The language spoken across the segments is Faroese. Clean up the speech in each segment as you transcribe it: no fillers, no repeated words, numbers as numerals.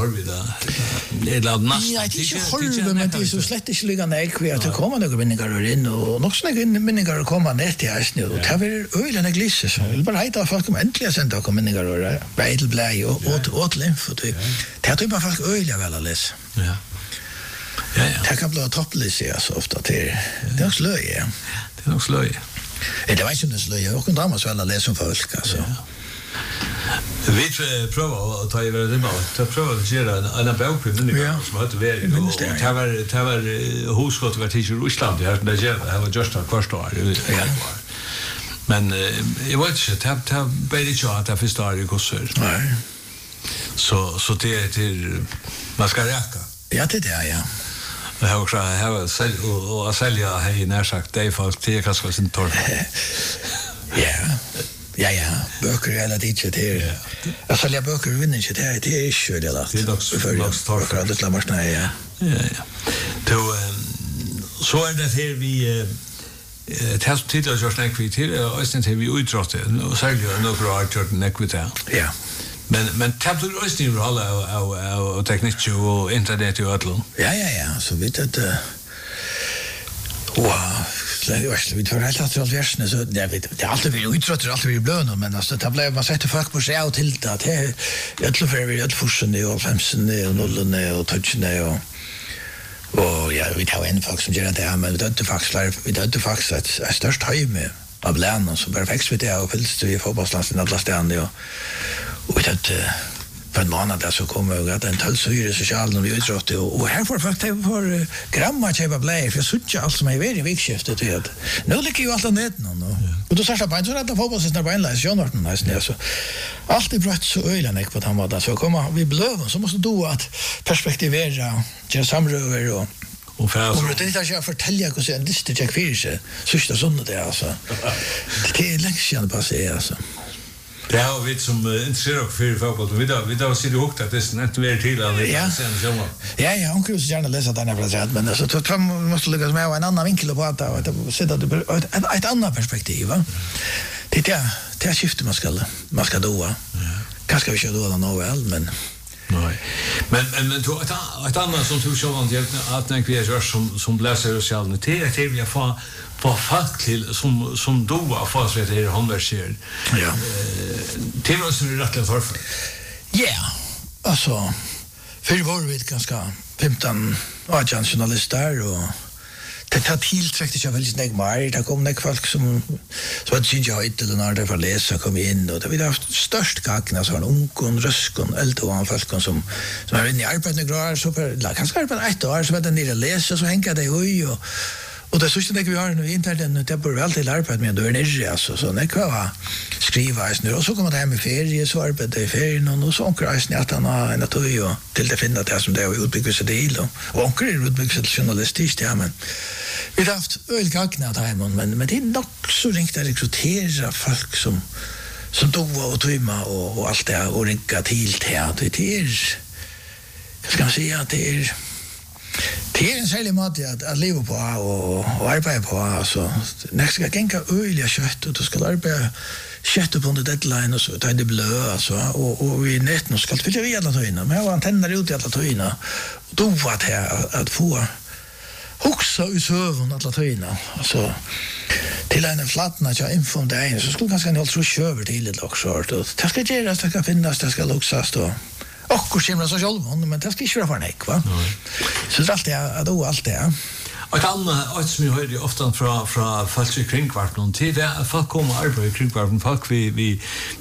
Det är lad nästan. Ja, det är inte håll, men det är så slett inte ligga näck att det kommer några minningar in och också några minningar kommer ner till oss nu. Det var ölen och glisse så vill bara heta folk kommer äntligen sen då kommer minningar och vädelblä och lymf och det har typ folk öliga väl att läsa. Ja. Det kan bli topplösa så ofta till. Det är också löje. Det är också löje. Det var inte det löje och kunde man så alla läsa om folk alltså. Vi prövar att ta över det bara. Ta pröva att göra en bok på minningar som hade varit. Det var husskott var till Ryssland här det var just ett första år. Men jag vet inte det blev inte att det förstår ju hur Nej. Så det är till man ska räcka. Ja, det är ja. Jag har också och sälja här när sagt det för det kanske sin torr. Ja, böcker eller det är. Jag säljer böcker vinner inte det är inte det lagt. Det är också för det lämnas nej. Ja. Då så är det här vi test titel just när vi till och sen till vi utrottet och säljer några arter nekvita. Ja. Men tablet är ju alla och teknik och internet och allt. Ja, så vet det. Wow. Vi tar helt att versen så det alltid vi utrottar alltid vi blöna men alltså det blev man sätter folk på sig och till det att jag tror för vi att forsen och 15 och 0 och touchen och ja vi tar en folk som gör det men det inte faktiskt att störst hem av lärarna så perfekt vet det och fylls vi fotbollslandslaget alla ställen och det för en månad där så kommer jag att en tullsyre social och vi utrottar och här får folk för gramma köpa blä för sucha allt som är i vikskiftet det. Nu ligger ju allt annat nu. Och då säger jag så att fotbollsarna på enlös Jonathan nästan så. Allt är brött så ölen på den måten så kommer vi blöva så måste då att perspektivera ge samröver och för det är jag fortälja hur sen det jag kvirse sista söndag det alltså. Det är länge sedan passerat alltså. Det har vi som intresserar för fotboll. Vi då ser det också att det är inte mer till än det sen sommar. Ja, hon kunde gärna läsa den här platsen men så tror man måste lägga med en annan vinkel på att sätta det ett annat perspektiv va. Det är skiftet man ska då. Kanske vi kör då någon väl men nej. Men då ett annat som tog så långt att när vi gör som läser oss själva det vi får folk till som doa för att det är handverkser. Ja. Det var så rätt för. Ja. Alltså för var vi ganska 15 journalister och det tar tillträckligt jag väldigt snägg mer. Det kom några folk som hade syns jag inte eller när det var läsa kom in och det vi haft störst gagna så en ung röskon äldre och folk som är inne i arbetet några år så för kanske arbeta ett år så vet den nere läsa så hänger det ju och det så inte vi har nu internet det bör väl till arbete med då är det alltså så när kvar skriva nu och så kommer det hem i ferie så arbetar i ferien och så onkel är snart en att ju till det finna det som det är utbyggt så det och onkel är utbyggt journalistiskt ja men vi har haft ölgagna där men det är nog så ringt att rekrytera folk som då och trimma och allt det och ringa till det är ska man säga att det är en särskild måte att leva på och arbeta på alltså nästa ska gänga öliga kött och då ska arbeta kött på en deadline och så tar det blö alltså och vi nätten ska fylla i alla tyna men jag antenner ut i alla tyna då var det att få också i sövon alla tyna alltså till en flattna jag infom där så skulle ganska nog tro köver till det också och det ska göras det ska finnas det ska luxas då och hur kommer så själv men det ska inte vara för nek va så det är då allt det och annat som jag hörde ofta från folk i kringkvarten till det folk kommer arbeta i kringkvarten folk vi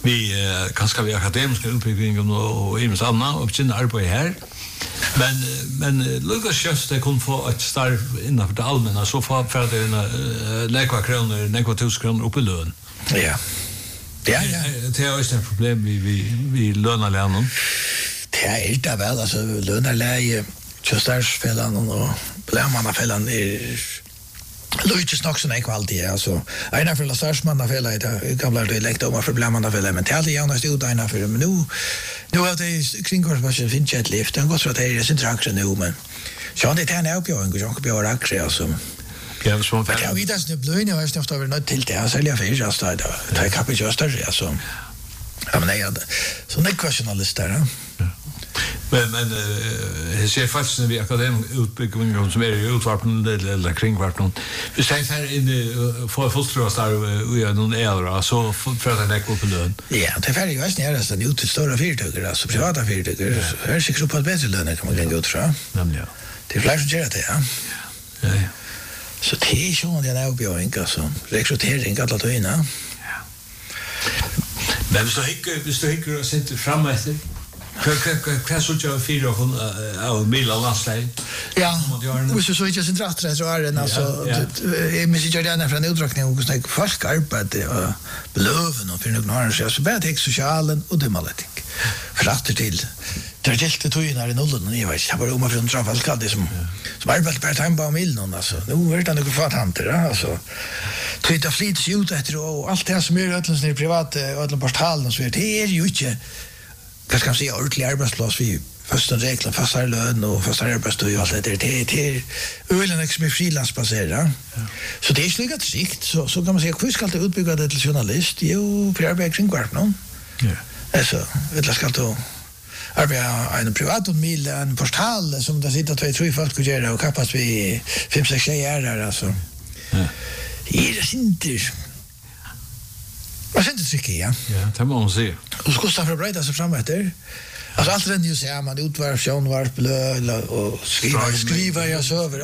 kanske vi akademiska utbildning och i samma och börja arbeta här men Lucas just det kom få ett stark innanför det allmänna så för det en nekva kronor nekva 1000 kronor upp i lön ja det är ett problem vi lönar lärarna. Det är det väl alltså lönerläge Köstarsfällan och Blämannafällan är Luigi's nog sån kvalitet alltså ena för Starsmannafällan det gamla dialekt om för Blämannafällan men till Jonas stod ena för men nu har det kringkorpassion finns ett lift den går så att det är sin traktion nu men så det är en uppgång och jag blir aktie alltså ja så för jag vet att det blir ju nästan efter något till det så jag fick så där det kan ju just där alltså ja men nej så det questionalist där Men jag ser faktiskt när vi akademisk utbyggning som är i utvarpen eller kringvarpen. Vi säger här in för fullströs där och gör någon äldre så för att det går på lön. Ja, det är ju nästan nära så ut till stora företag alltså privata företag. Är säkert på bättre lön kan man gå ut så. Nämligen. Det är fler som gör det, ja. Ja. Så det är ju en avbjörning alltså. Rekrytering alla tøyna. Ja. Men hvis du hikker og sitter fram etter, hva så ikke fire av Milan landslag? Ja, hvis du så ikke sin rattere så er det altså, jeg minns ikke gjerne fra en utdrakning og hvordan folk arbeider og beløven og for noen annen, så bare tenk sosialen og dømmeletting. Fratter til. Det er gjelte tøyene her i nullen, og jeg vet ikke, jeg bare om å finne folk alltid som arbeider bare time på Milan, altså. Nå er det noen fatanter, altså. Det flyter seg ut etter, og alt det som er ødelen private, ødelen portalen og så videre, det er jo ikke, hva skal man si, ordentlig arbeidsplass, vi først en regler, fastere løn og fastere arbeidstøy og alt det er øyne som er frilansbaseret. Så det er slik at sikt, så kan man si, hvor skal det utbygge det til journalist? Jo, for arbeid kring hvert noen. Altså, eller skal det arbeide en privat mil, en portal, som det sitter 2-3 folk og gjør, og kappast vi 5-6 tjejer her, altså. Det sinter. Vad sen det tycker jag. Ja, det må man se. Och så kostar för att bryta sig fram efter. Alltså allt renner ju så man utvarp, sjönvarp, och skriva jag så över.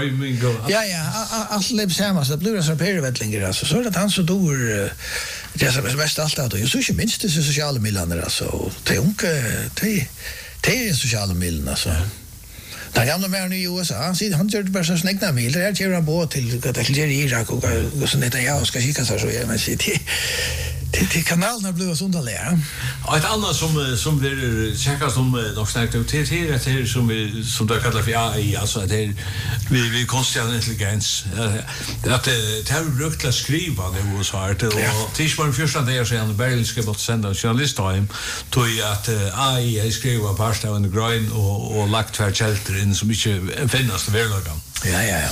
Allt lever samma så det blir så periodvändlingar alltså. Så att han så dår det som är mest allt då. Jag så inte minst det sociala miljoner alltså. Det är sociala miljoner alltså. Den gamla männen i USA, han gör bara så snäggna mil. Det här kör han på till Irak och så det jag ska kika så jag men det kanalerna blir så underliga. Och ett annat som blir checkas som nog snackat ut till som det kallar för AI alltså det vi konstig intelligens att det har brukt att skriva det var så här och tills man första där så han Berlingske bort sända journalist hem tog att AI har skrivit pasta on the ground och lagt för shelter in så mycket finnas det väl då. Ja.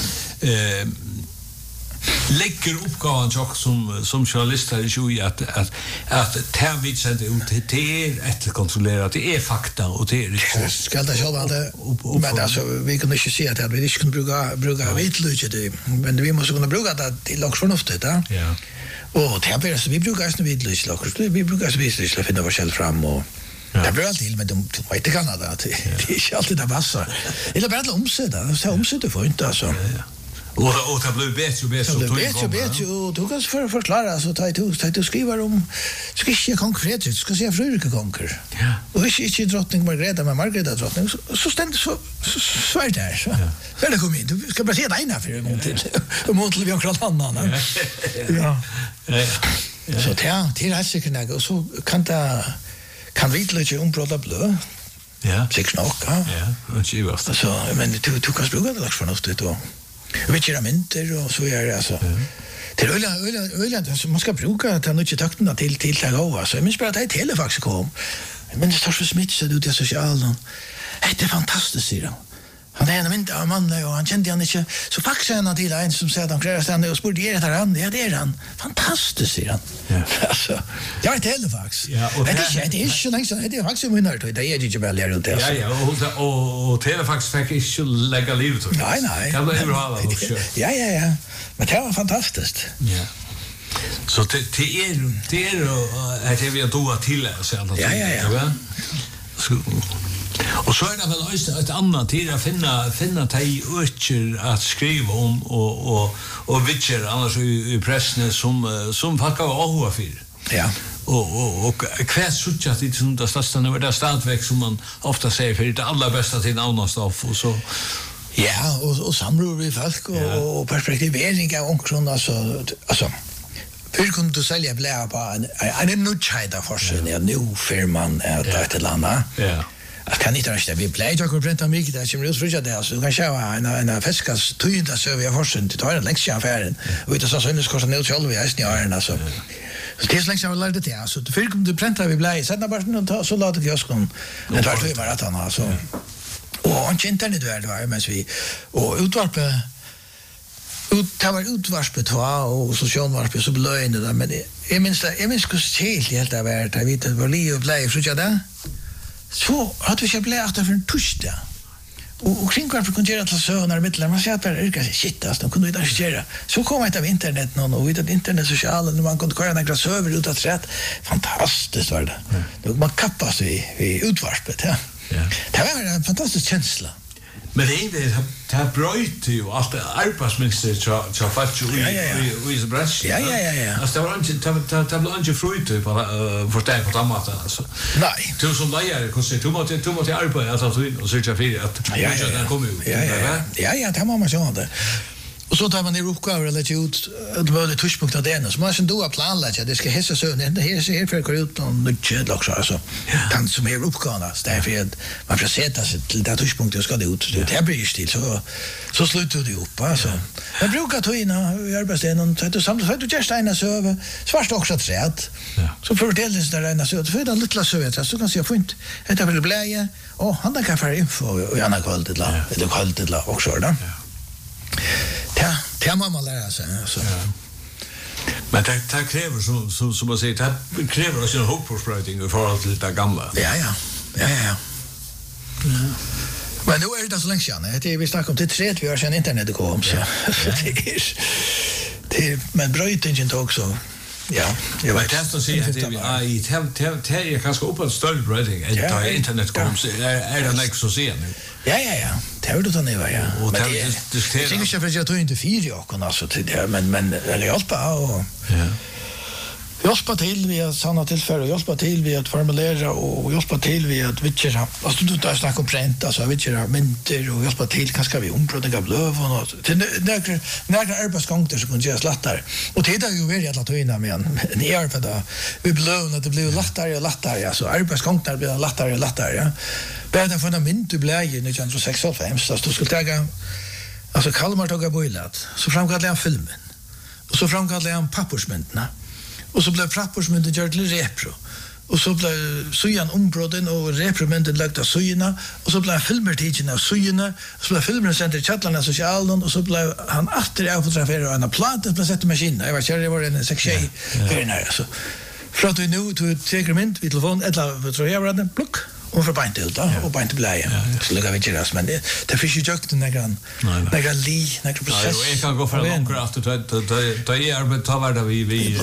Lägger uppgåvan också som journalist här i Sjuj att vi sänder ut till ett kontrollerat det är fakta och det är ska det själva det men alltså vi kan inte se att vi inte kan bruka vitlöjt men vi måste kunna bruka det till också förnuftigt ja. Och det är så vi brukar ju vitlöjt också vi brukar så visst finna vad själv fram och det blir alltid med de vet kan det är inte alltid det passar eller bara omsätta så omsätta för inte alltså Och det blir bättre och bättre. Det blir bättre och du kan förklara så ta du skriver om ska inte konkret ut ska säga Fröken konker. Ja. Och inte drottning Margareta men Margareta drottning så ständ så är det så. Ja. Det kommer in. Du ska bara se det ena för en gång till. Och mot vi har annan. Ja. Så det är säkert och så kan vi lite omprata blå. Ja. Sex nog. Ja, och det var så men du kan bruka det också förnuftigt då. Vitcheramenter och så är det alltså. Det är så man ska bruka att han inte takterna till att gå alltså. Men spelar det telefax kom. Men det står för smitt så det är socialt. Det är fantastiskt säger han. Han är en inte av mannen och han kände han inte så faxade han till en som säger att han klarar stanna och spurgade är det han? Ja, det är han. Fantastiskt säger han. Ja. Alltså, jag har telefax. Ja, och det är så länge sedan det är faktiskt minnet det är inte väl runt det. Ja, och telefax fick inte lägga livet. Nej. Kan det överhålla också. Ja. Men det var fantastiskt. Ja. Så det är att vi har då till så alla. Ja. Och så är det väl också ett annat tid att finna dig öcher att skriva om och vitcher annars i pressen som folk har avhåva för. Ja. Och kvärt sucht att det som det största nu där stadväck som man ofta säger för det allra bästa till annanstoff och så. Ja, och samrör vi folk och perspektivering av omkring alltså hur kunde du sälja blä på en nutchida forskning en ny firman ett landa. Ja. Jag kan inte rösta vi play jag kunde prata mycket där som rusfrigga där så kan jag en fiskas tujda så vi har forskning till tar en längst affären och det så syns kostar nu själv vi är snarare alltså. Så det är länge jag lärde det alltså för kunde du prata vi blä sätta bara så låter jag skon det var det var att han alltså och han internet där det var men vi och utvarpe det var utvarspet och socialvarspet så blöjande där men jag minns hur helt det var jag vet det var liv och blä så jag där så hade vi köpt lärt för en torsdag. Och kring varför kunde göra till söner mittlar man säger att det är shit alltså de kunde inte göra. Så kom ett av internet någon och vid internet sociala när man kunde köra några server ut att rätt. Fantastiskt var det. Då man kappas i utvarpet, ja. Det var en fantastisk känsla. Men det här bröjt ju allt arbetsmönster så fast ju i så brash. Ja. Alltså det var inte det blev inte frukt på för det på samma sätt alltså. Nej. Du som lärare kan se du måste arbeta alltså och söka för att det kommer ut. Ja, det har man så det. Och så tar man i uppgifter eller ut att välja touchpunkt av det så man sen då planlägga det ska hessa så det här ser för att gå ut och nudge också alltså. Kan som är uppgående så därför att man får sätta sig till det touchpunkt och ska det ut det här blir stil så slutar det upp alltså. Jag brukar ta in i arbetsställen så att samtidigt du just ena server svart också träd. Så fördelas det där så för den lilla server så kan se fint. Det vill bli och han kan få info och gärna kvalitet eller kvalitet också då. Det må man lära sig. Så. Men det kräver, som man säger, det kräver också en hoppårspröjning i förhållande till det gamla. Ja. Men nu är det så länge sedan. Vi snackar om till 30 år sedan internet kom. Så men bröjtingen också. Ja, jag vet. Det är så att säga att det är ganska upp en större bröjning än då internet kom. Är det inte så sen nu? Ja. Det har du då nu, ja. Men det är inte för att jag tog inte 4 år alltså till det, men eller hjälpa och hjälpa till via sådana tillfällen, hjälpa till via att formulera och hjälpa till via att vittja. Alltså du tar snack om print, alltså vittja mynter och hjälpa till kanske vi omproduktiva blöv och något. Till några arbetsgånger så kunde jag slattar. Och det är ju väldigt att ta in men ni är för då vi blöv att det blir lättare alltså arbetsgånger blir lättare ja. Bättre för en mynd du blir i 1996 så skulle ta alltså Kalmar tog boilat så framkallade han filmen och så framkallade han pappersmyntarna och så blev pappersmynten gjort till repro och så blev sujan ombroden och repromynten lagt av sujorna och så blev filmer tidsen av sujorna och så blev filmen sänd till chattlarna socialen och så blev han efter att fotografera en platta på sätt maskinen jag var kär det var en section för när så för att vi nu tog segment vid telefon eller tror jag var den plock och för bänt ut och bänt blä. Så lägger vi det men det finns ju jukt den där några process. Jag kan gå för en lång kraft då är arbete var där vi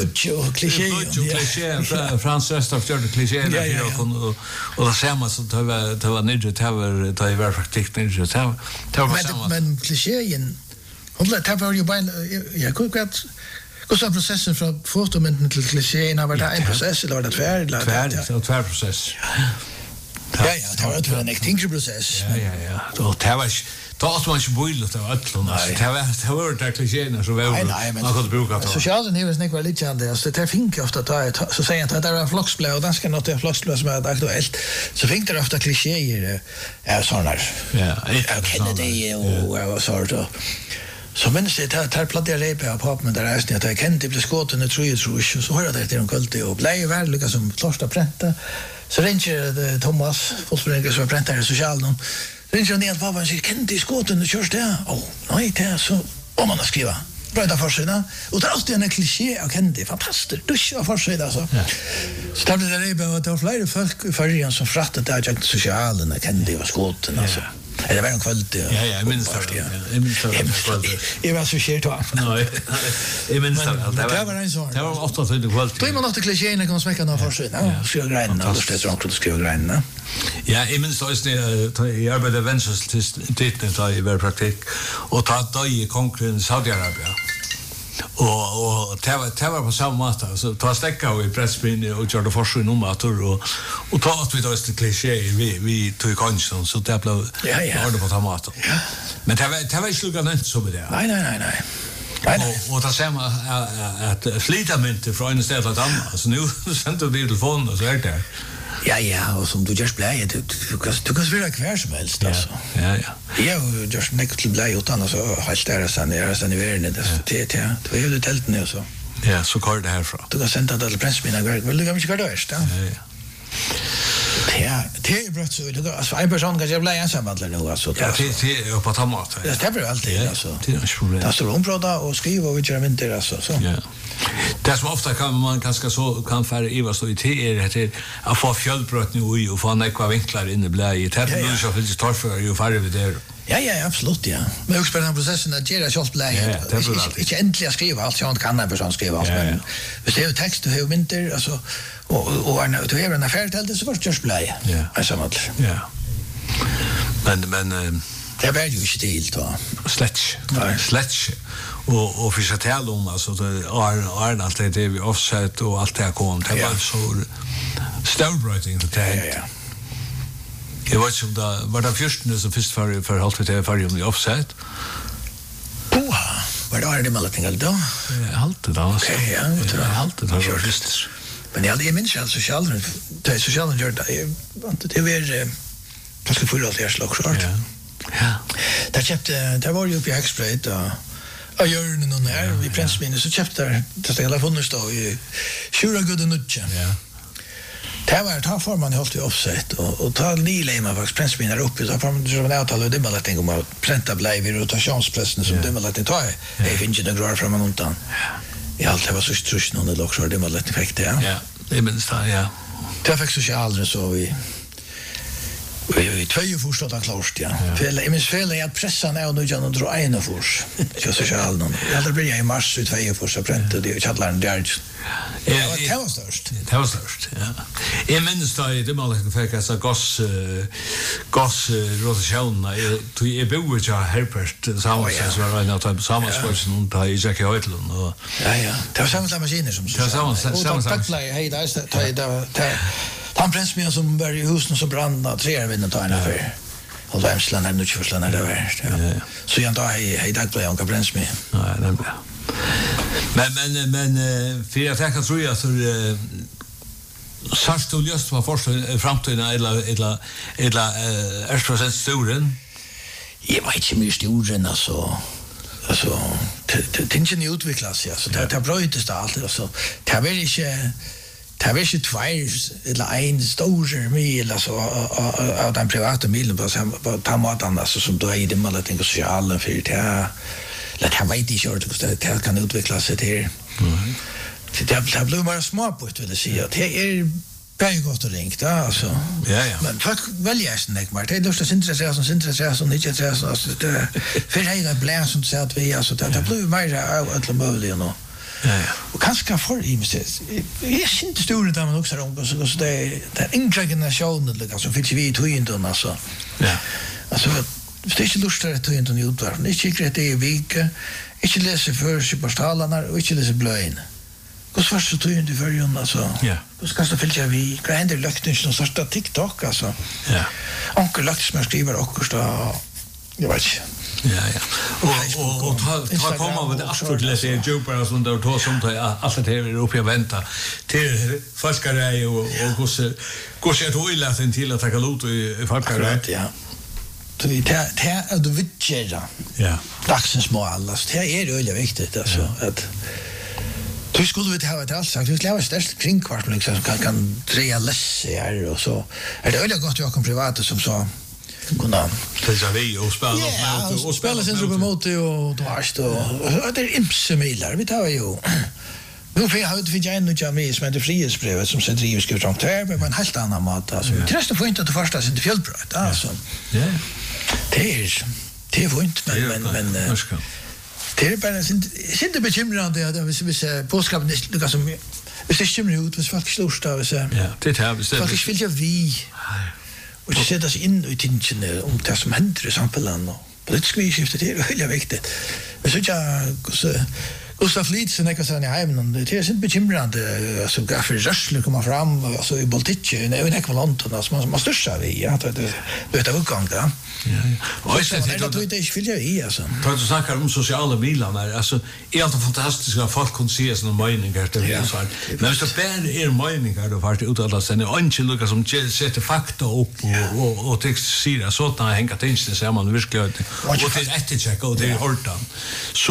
kliché Frans Restov körde kliché och det ser man så det var nödvändigt det var faktiskt nödvändigt det var samma. Men klichén hålla det var ju bara jag kunde hur så processen från fotomenten till klichén var det en process eller var det tvär process. Ja, det var inte en äktingre process. Ja. Det var då att man inte boilat av allon. Det var det klichéerna så väl man kunde bruka det. Socialen är väl inte lite ändå. Så det finns ofta att så säger att det är en floxblad och ganska något en floxblad som är aktuellt. Så finns det ofta klichéer såna. Ja, jag känner det och så då. Så minns det här plattade repa på men där är det jag kan inte bli skåten och tror jag så har jag det till en kvalitet och blir väl lyckas som första pränta. Så ringer Thomas Fosbrinker som präntar i socialen. Ringer ner på vad sig kan inte skåten och körs det. Nej det är så om man skriva. Bröda försidan och det är alltid en kliché jag kan det fantastiskt duscha försidan så. Så där det repa att det var flera folk i förrigen som frattade där jag socialen kan det var skåten alltså. Det var en kvalitet. Ja, jag minns det. Jag var så kär då. Nej. Jag minns det. Det var en sån. Det var 8 kvalitet. Då man åt klichéerna kan smäcka någon för sig. Ja, skriva grejerna. Då står det så att skriva grejerna. Ja, jag minns det i arbete ventures till titeln så i praktik och ta då i konkurrens Saudiarabien. Och det var på samma sätt så ta stäcka och i pressbyn och gjorde forskning om att och ta att vi då är kliché vi tog kanske så det blev hörde på tomater. Men det var ju sluga inte så med det. Nej. Och det ser man att slita mynter från en ställe till annat. Så nu sänder vi telefon och så är det. Ja, och som du just blei, du kan spela kvar som helst, alltså. Ja. Jag just nekket til blei utan, så helt där i verden, det var ju det telten nu, så. Ja, så går det härifrån. Du kan sända det till pressmina, vill du inte göra det värst, Ja, det är bra så. Alltså, en person kan jag bli ensamhandlar nu, alltså. Ja, det är på tomat. Det stämmer alltid, alltså. Det är inte problem. Det står områda och skriva och vi gör mynter, alltså, så. Ja. Det som ofta kan man ganska så kan färre Eva stå i det att få fjöldbrott nu och få några vinklar in i bläget. Det är så för det står för ju färre vid det. Ja, absolut, ja. Men också på den processen att göra själv bläget. Inte äntligen skriva allt jag kan en person skriva allt men hvis det är text och vinter alltså och när du är en affärställe så först just bläget. Ja. Alltså vad. Ja. Men det var ju inte helt va. Sledge. Och för att tala om alltså det är allt det vi offset och allt det kom det var så stöldbröting det. Ja. Jag vet inte om var det första för allt det för om offset. Var det med allting då? Allt det då. Okej, ja, det var allt det då. Men jag minns alltså socialen det socialen gör det var ganska full av det slag short. Ja. Där köpte där var ju uppe i Express och gör någon här vi pressminne så köpte det hela funnits då i Sjura Good Nutcha. Ja. Det var ta för man hållt i offset och ta nylema faktiskt pressminne uppe så får man så man avtal och det bara tänka om att prenta blä vid rotationspressen som det bara ta. Det finns ju några från man undan. Ja, allt det var så strusch någon det också det var lätt effekt ja. Ja, det minns det ja. Det fick socialt så vi två första klart ja. För jag minns fel att pressa ner och nu jag drar en fors. Jag så själv någon. Jag hade börjat i mars ut två första pränta det chattlaren där. Ja, det var störst. Det var störst, ja. Jag minns då det man fick så gas rotation i boet jag Herbert samma så var det att samma sporten där i Jackie Hoytlund och ja. Det var samma maskiner som. Det var samma. Tackla hej där han pressmen som var i husen så brann tre vinden ta en affär. Och Vemsland är nu inte förslan där var. Ja. Så jag då hej dag på jag pressmen. Nej, det är bra. Men för jag tänker tror jag så sarst du just var för framtiden eller är storen. Jag vet inte mycket storen alltså det inte utvecklas ja så det bra inte det allt alltså det vill inte det var inte två eller en stor mil alltså av den privata milen på tamatan alltså som då är det man tänker sociala för det lätt han vet inte hur det kan utvecklas sig till. Det blir bara små på det vill säga. Det är bättre gott att ringa alltså. Ja. Men folk väljer sig inte mer. Det är just att intressera som inte intressera alltså det för hela blä som så att vi alltså det blir mer att möjligt och ja. Och kanske för i mig jag syns stora där man också om så det är generationen alltså för vi två inte alltså. Ja. Alltså det är inte lustigt att inte nu utvar. Det är säkert det är vecka. Inte läsa för sig på stalarna och inte läsa blöjen. Hur svårt så tog inte för ju alltså. Ja. Då ska det följa vi grinder lökten som starta TikTok alltså. Ja. Onkel Laxman skriver också då. Jag vet inte. Ja. Och ta komma med det absolut läsa jobbar som då tar som allt det här uppe och vänta till forskare och hur ser det ut till att ta lut i forskare. Ja. Det är det viktiga. Ja. Dagsens mål alltså. Det är det väldigt viktigt alltså att du skulle vi ha det alls sagt. Vi skulle ha störst kringkvart liksom kan dreja lässer och så. Är det väldigt gott jag kan privata som så kunna tillsa vi och spela och spela sen så mot och dvarst och det är impsemilar. Vi tar ju nu får jag ut för en och med som heter Frihetsbrevet som sen drivs ut från Tär med en helt annan mat alltså. Det resten får inte att första sin fjällbröd alltså. Ja. Det är fint men det är bara inte bekymrande att vi ser påskapen det som vi ser skimmer ut vad folk slår av så. Ja, det har vi sett. Folk vill ju vi och det sätter sig in i tingen om det som händer i samhället och politiska skiftet det är väldigt viktigt. Men så jag Gustav Lidsen är kanske i hemmen det är inte bekymrande alltså gaffer rörsle komma fram alltså i politiken är inte kvalant alltså man störsar vi att det vet jag uppgång där. Ja. Och så det då det är vilja i alltså. Tar du snackar om sociala medier alltså är allt fantastiskt att folk kan se såna meningar det är så. Men så bär meningar då vart uttalat sen är inte lucka som sätter fakta upp och text sida så att hänga tänsten så man verkligen och det är ett check och det är hårt.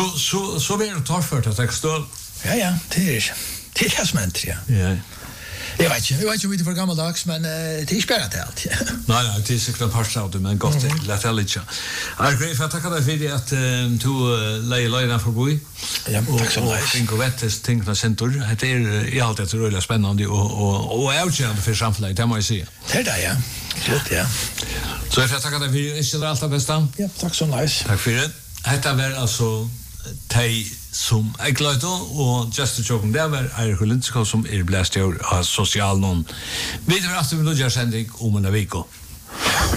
Så vill det ta för att jag står. Ja, det är det som händer, ja. Ja. Jag vet inte om det är för gammaldags, men det är spärrat allt. Nej, det är säkert en parstauter, men gott det lätt jag lite. Argrej, för att tacka dig för att du lägger löjden förbi. Ja, tack så mycket. Och tänk och vettes tingna centur. Det är i allt ett rulligt spännande och avgörande för samhället, det må jag säga. Det är det, ja. Klart, ja. Så jag tackar dig för att det allt det bästa. Ja, tack så mycket. Tack för det. Detta var alltså tei som glad og just joken der var Eirik Lindskog som blæst av social någon. Vi det var aftur med Lodjar sending om en vecka.